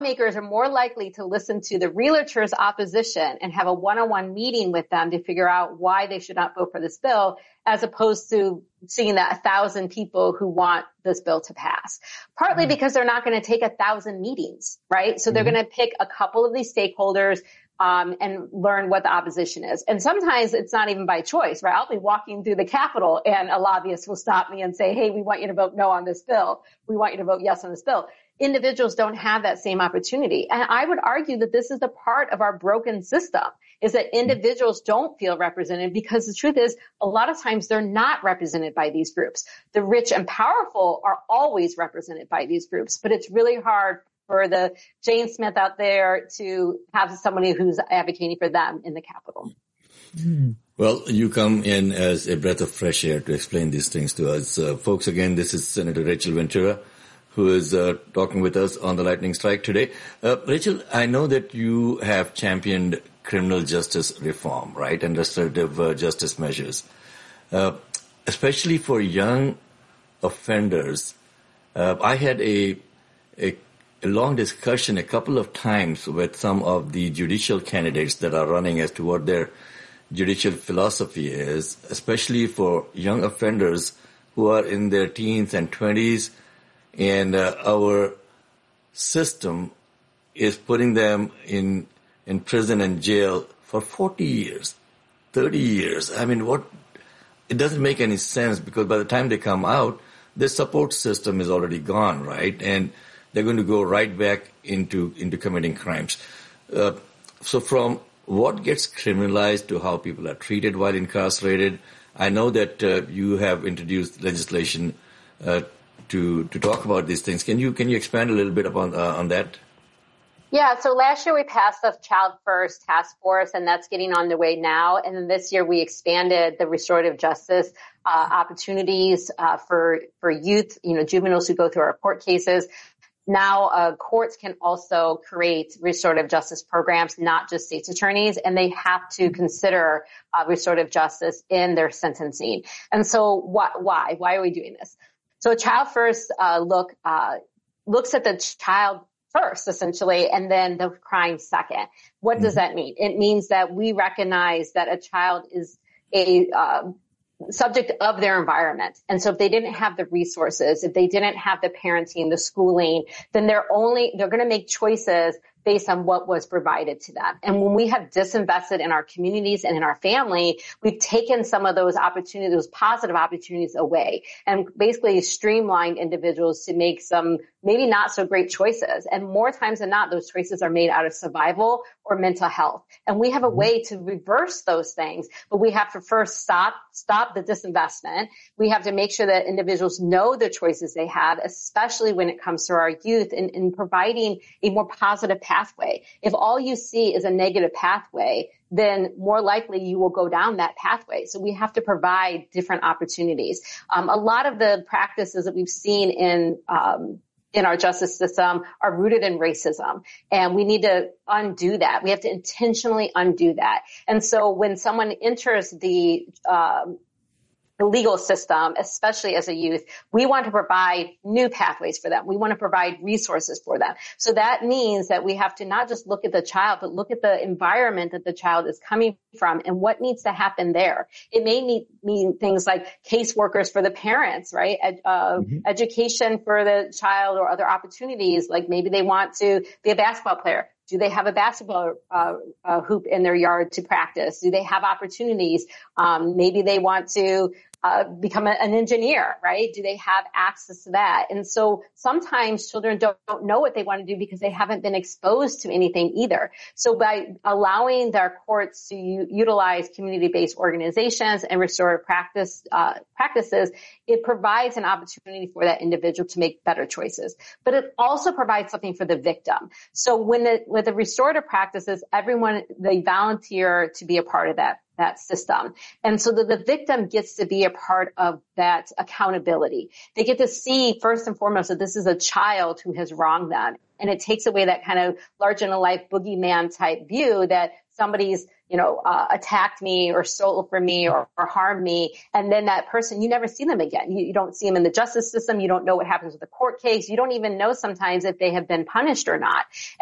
lawmakers are more likely to listen to the realtors' opposition and have a one-on-one meeting with them to figure out why they should not vote for this bill, as opposed to seeing that 1,000 people who want this bill to pass. Partly because they're not going to take 1,000 meetings, right? So they're going to pick a couple of these stakeholders and learn what the opposition is. And sometimes it's not even by choice, right? I'll be walking through the Capitol and a lobbyist will stop me and say, hey, we want you to vote no on this bill. We want you to vote yes on this bill. Individuals don't have that same opportunity. And I would argue that this is the part of our broken system, is that individuals don't feel represented, because the truth is a lot of times they're not represented by these groups. The rich and powerful are always represented by these groups, but it's really hard for the Jane Smith out there to have somebody who's advocating for them in the Capitol. Well, you come in as a breath of fresh air to explain these things to us. Folks, again, this is Senator Rachel Ventura, who is talking with us on the Lightning Strike today. Rachel, I know that you have championed criminal justice reform, right, and restorative justice measures, especially for young offenders. I had a long discussion a couple of times with some of the judicial candidates that are running as to what their judicial philosophy is, especially for young offenders who are in their teens and 20s, and our system is putting them in prison and jail for 40 years, 30 years. I mean, it doesn't make any sense, because by the time they come out, their support system is already gone, right? And they're going to go right back into committing crimes. So from what gets criminalized to how people are treated while incarcerated, I know that you have introduced legislation to talk about these things. Can you expand a little bit on that? Yeah, so last year we passed the Child First Task Force, and that's getting on the way now. And then this year we expanded the restorative justice opportunities for youth, juveniles who go through our court cases. Now, courts can also create restorative justice programs, not just state's attorneys, and they have to consider restorative justice in their sentencing. And so why? Why are we doing this? So Child First looks at the child first, essentially, and then the crime second. What does that mean? It means that we recognize that a child is a subject of their environment. And so if they didn't have the resources, if they didn't have the parenting, the schooling, then they're going to make choices based on what was provided to them. And when we have disinvested in our communities and in our family, we've taken some of those opportunities, those positive opportunities away, and basically streamlined individuals to make some maybe not so great choices. And more times than not, those choices are made out of survival or mental health. And we have a way to reverse those things, but we have to first stop the disinvestment. We have to make sure that individuals know the choices they have, especially when it comes to our youth, in providing a more positive pathway. If all you see is a negative pathway, then more likely you will go down that pathway. So we have to provide different opportunities. A lot of the practices that we've seen in our justice system are rooted in racism, and we need to undo that. We have to intentionally undo that. And so when someone enters the legal system, especially as a youth, we want to provide new pathways for them. We want to provide resources for them. So that means that we have to not just look at the child, but look at the environment that the child is coming from and what needs to happen there. It may mean things like caseworkers for the parents, right? Education for the child, or other opportunities, like maybe they want to be a basketball player. Do they have a basketball hoop in their yard to practice? Do they have opportunities? Maybe they want to become an engineer, right? Do they have access to that? And so sometimes children don't know what they want to do because they haven't been exposed to anything either. So by allowing their courts to utilize community-based organizations and restorative practices, it provides an opportunity for that individual to make better choices. But it also provides something for the victim. So with the restorative practices, they volunteer to be a part of that that system. And so the victim gets to be a part of that accountability. They get to see first and foremost that this is a child who has wronged them. And it takes away that kind of larger than life boogeyman type view that somebody's, attacked me or stole from me or harmed me. And then that person, you never see them again. You don't see them in the justice system. You don't know what happens with the court case. You don't even know sometimes if they have been punished or not.